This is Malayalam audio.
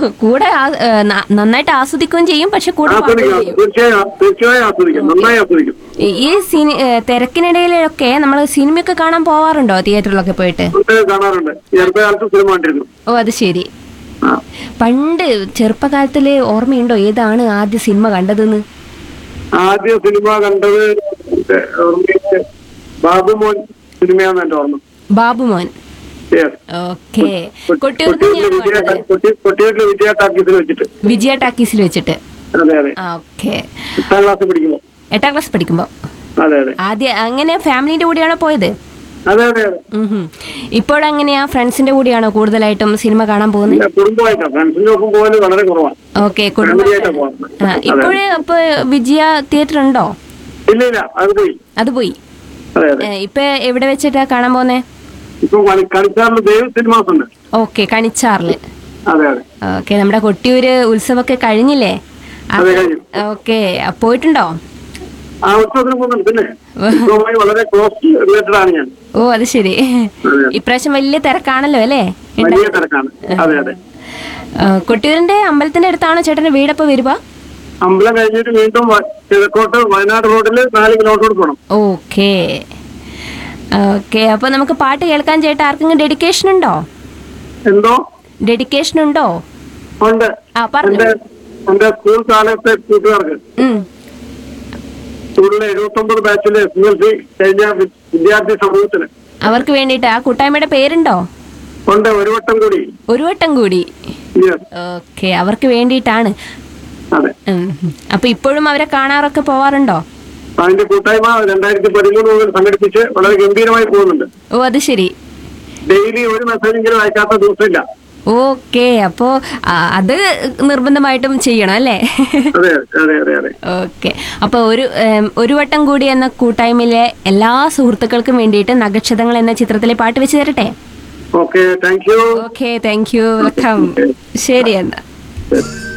കൂടെ നന്നായിട്ട് ആസ്വദിക്കുകയും ചെയ്യും, പക്ഷെ കൂടെ പാടുകയും ചെയ്യും. തീർച്ചയായും ആസ്വദിക്കും, നന്നായി ആസ്വദിക്കും. ഈ തിരക്കിനിടയിലൊക്കെ നമ്മൾ സിനിമയൊക്കെ കാണാൻ പോവാറുണ്ടോ, തിയേറ്ററിലൊക്കെ പോയിട്ട്? കാണാറുണ്ട്. ചെറുപ്പകാലത്ത് സിനിമ കണ്ടിരുന്നു. ഓ, അത് ശരി. പണ്ട് ചെറുപ്പകാലത്തില് ഓർമ്മയുണ്ടോ ഏതാണ് ആദ്യ സിനിമ കണ്ടതെന്ന്? ആദ്യ സിനിമ കണ്ടത് ബാബുമോൻ സിനിമയാന്ന് എന്റെ ഓർമ്മ. ബാബുമോൻ. ഓക്കെ. വിജയ ടാക്കീസിൽ വെച്ചിട്ട്. ഓക്കെ. 8ാം ക്ലാസ് പഠിക്കുമ്പോ. ആദ്യം അങ്ങനെ ഫാമിലിന്റെ കൂടെയാണോ പോയത്? ഇപ്പോഴെങ്ങനെയാ, ഫ്രണ്ട്സിന്റെ കൂടെയാണോ കൂടുതലായിട്ടും സിനിമ കാണാൻ പോകുന്നത്? ഓക്കെ, ഇപ്പോഴേ അപ്പൊ വിജയ തിയേറ്റർ ഉണ്ടോ? അത് പോയി. ഇപ്പൊ എവിടെ വെച്ചിട്ടാ കാണാൻ പോന്നെ? ഓക്കെ, കണിച്ചാറില്. ഓക്കെ, നമ്മുടെ കൊട്ടിയൂര് ഉത്സവമൊക്കെ കഴിഞ്ഞില്ലേ? ഓക്കെ, പോയിട്ടുണ്ടോ? ഓ, അത് ശരി. ഇപ്രാവശ്യം വലിയ തിരക്കാണല്ലോ അല്ലേ? കൊട്ടിയൂരിന്റെ അമ്പലത്തിന്റെ അടുത്താണോ ചേട്ടന്റെ വീടപ്പോ വരുക? അമ്പലം കഴിഞ്ഞിട്ട് വീണ്ടും കിഴക്കോട്ട് വയനാട് റോഡിൽ 4 കിലോമീറ്റർ പോകണം. ഓക്കെ. ഓക്കെ, അപ്പൊ നമുക്ക് പാട്ട് കേൾക്കാൻ ചേട്ടാ. ആർക്കെങ്കിലും ഡെഡിക്കേഷൻ ഉണ്ടോ? എന്തോ ഡെഡിക്കേഷൻ ഉണ്ടോ? ഉണ്ട്. എന്റെ സ്കൂൾ കാലത്തെ കൂട്ടുകാർക്ക്, സ്കൂളിലെ 79 ബാച്ചിലെ SSLC കഴിഞ്ഞ വിദ്യാർത്ഥി സമൂഹത്തിന്, അവർക്ക് വേണ്ടിട്ട്. ആ കൂട്ടായ്മയുടെ പേരുണ്ടോ? ഉണ്ട്, ഒരു വട്ടം കൂടി. ഓക്കെ, അവർക്ക് വേണ്ടിയിട്ടാണ്. അപ്പൊ ഇപ്പോഴും അവരെ കാണാറൊക്കെ പോവാറുണ്ടോ? അതിന്റെ കൂട്ടായ്മ 2013 മുതൽ സംഘടിപ്പിച്ച് വളരെ ഗംഭീരമായി പോകുന്നുണ്ട്. ഓ, അത് ശരി. ഡെയിലി ഒരു മെസ്സേജെങ്കിലും അയക്കാത്ത ദിവസമില്ല. ഓക്കെ, അപ്പോ അത് നിർബന്ധമായിട്ടും ചെയ്യണം അല്ലേ? ഓക്കെ, അപ്പൊ ഒരു വട്ടം കൂടി എന്ന കൂട്ടായ്മയിലെ എല്ലാ സുഹൃത്തുക്കൾക്കും വേണ്ടിയിട്ട് നക്ഷത്രങ്ങൾ എന്ന ചിത്രത്തിലെ പാട്ട് വെച്ച് തരട്ടെ? Okay, thank you. വെൽക്കം. ശരി എന്നാ.